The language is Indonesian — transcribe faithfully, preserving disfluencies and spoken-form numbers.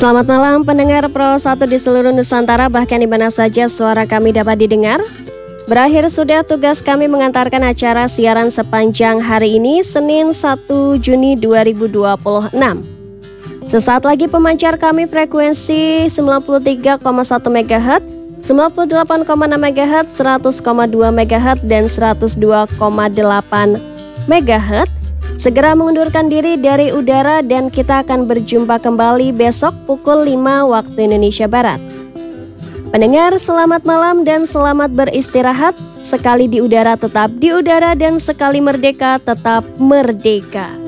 Selamat malam pendengar Pro satu di seluruh Nusantara, bahkan di mana saja suara kami dapat didengar. Berakhir sudah tugas kami mengantarkan acara siaran sepanjang hari ini, Senin satu Juni dua ribu dua puluh enam. Sesaat lagi pemancar kami frekuensi sembilan puluh tiga koma satu megahertz, sembilan puluh delapan koma enam megahertz, seratus koma dua megahertz, dan seratus dua koma delapan megahertz. Segera mengundurkan diri dari udara dan kita akan berjumpa kembali besok pukul lima waktu Indonesia Barat. Pendengar, selamat malam dan selamat beristirahat. Sekali di udara tetap di udara dan sekali merdeka tetap merdeka.